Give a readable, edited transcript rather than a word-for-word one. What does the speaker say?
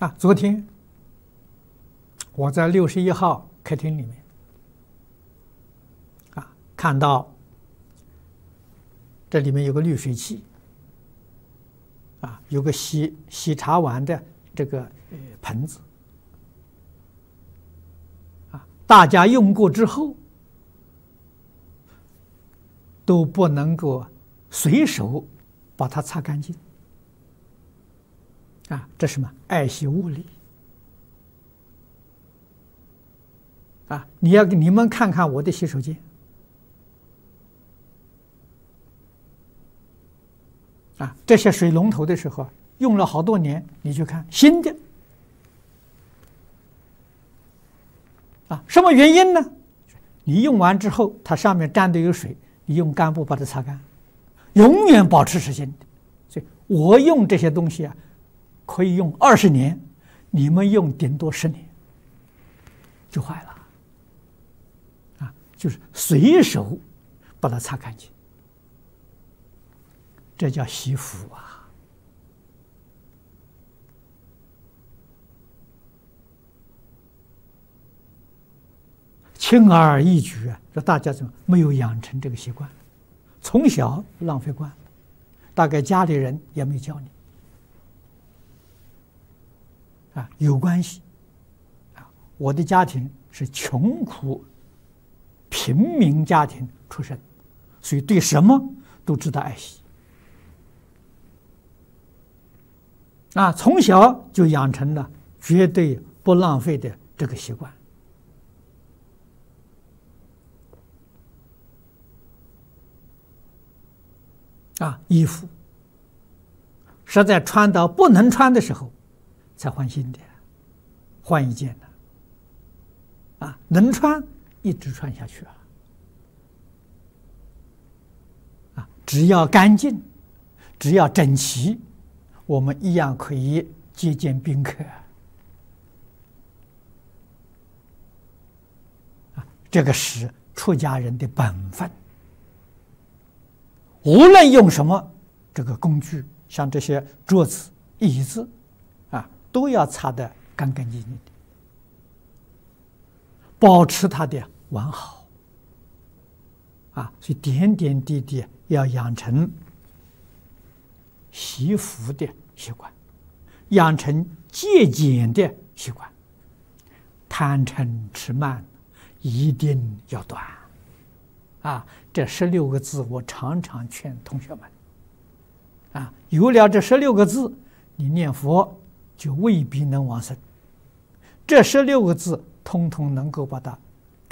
昨天我在61号客厅里面看到这里面有个滤水器有个洗茶碗的这个盆子大家用过之后都不能够随手把它擦干净这是什么？爱惜物理你们看看我的洗手间这些水龙头的时候用了好多年，你去看新的什么原因呢？你用完之后它上面沾的有水，你用干布把它擦干，永远保持是新的。所以我用这些东西可以用20年，你们用顶多10年就坏了就是随手把它擦干净，这叫惜福轻而易举这大家怎么没有养成这个习惯？从小浪费惯了，大概家里人也没教你有关系我的家庭是穷苦平民家庭出身，所以对什么都知道爱惜从小就养成了绝对不浪费的这个习惯衣服实在穿到不能穿的时候才换新的，换一件能穿一直穿下去只要干净，只要整齐，我们一样可以接见宾客这个是出家人的本分。无论用什么这个工具，像这些桌子椅子都要擦得干干净净的，保持它的完好所以点点滴滴要养成惜福的习惯，养成节俭的习惯，贪嗔痴慢一定要断这16个字我常常劝同学们有了这16个字，你念佛就未必能往生，这16个字通通能够把它